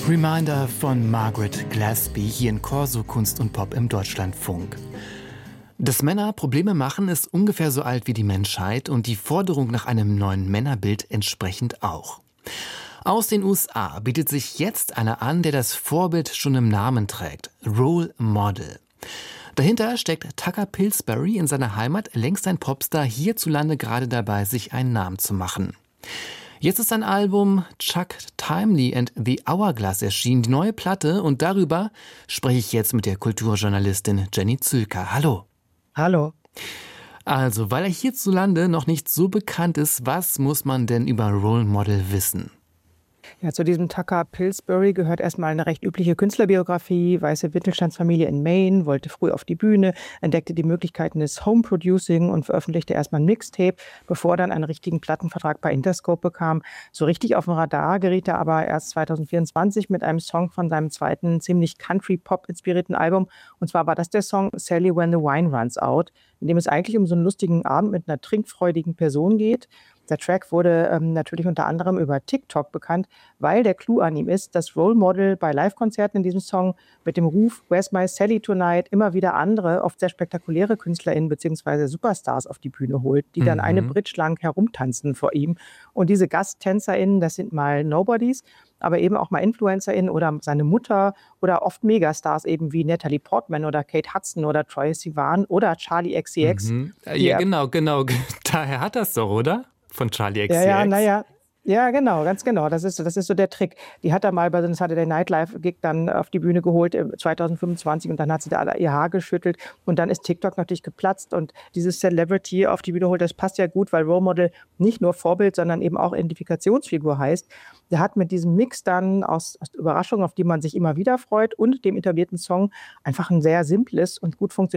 Reminder von Margaret Glasby hier in Corso Kunst und Pop im Deutschlandfunk. Dass Männer Probleme machen, ist ungefähr so alt wie die Menschheit und die Forderung nach einem neuen Männerbild entsprechend auch. Aus den USA bietet sich jetzt einer an, der das Vorbild schon im Namen trägt: Role Model. Dahinter steckt Tucker Pillsbury, in seiner Heimat längst ein Popstar, hierzulande gerade dabei, sich einen Namen zu machen. Jetzt ist sein Album Chuck Timely and the Hourglass erschienen, die neue Platte, und darüber spreche ich jetzt mit der Kulturjournalistin Jenny Zülker. Hallo. Hallo. Also, weil er hierzulande noch nicht so bekannt ist, was muss man denn über Role Model wissen? Ja, zu diesem Tucker Pillsbury gehört erstmal eine recht übliche Künstlerbiografie. Weiße Mittelstandsfamilie in Maine, wollte früh auf die Bühne, entdeckte die Möglichkeiten des Home-Producing und veröffentlichte erstmal ein Mixtape, bevor er dann einen richtigen Plattenvertrag bei Interscope bekam. So richtig auf dem Radar geriet er aber erst 2024 mit einem Song von seinem zweiten, ziemlich Country-Pop-inspirierten Album. Und zwar war das der Song Sally When the Wine Runs Out, in dem es eigentlich um so einen lustigen Abend mit einer trinkfreudigen Person geht. Der Track wurde natürlich unter anderem über TikTok bekannt, weil der Clou an ihm ist, dass Role Model bei Live-Konzerten in diesem Song mit dem Ruf Where's My Sally Tonight immer wieder andere, oft sehr spektakuläre KünstlerInnen bzw. Superstars auf die Bühne holt, die dann eine Bridge lang herumtanzen vor ihm. Und diese GasttänzerInnen, das sind mal Nobodies, aber eben auch mal InfluencerInnen oder seine Mutter oder oft Megastars eben wie Natalie Portman oder Kate Hudson oder Troye Sivan oder Charli XCX. Ja, genau. Daher hat das doch, oder? Von Charli XCX. Ja, genau, ganz genau. Das ist so der Trick. Die hat er mal bei so einem Saturday Night Live-Gig dann auf die Bühne geholt 2025 und dann hat sie da ihr Haar geschüttelt und dann ist TikTok natürlich geplatzt und dieses Celebrity auf die Bühne holt, das passt ja gut, weil Role Model nicht nur Vorbild, sondern eben auch Identifikationsfigur heißt. Der hat mit diesem Mix dann aus Überraschungen, auf die man sich immer wieder freut, und dem etablierten Song einfach ein sehr simples und gut funktionierendes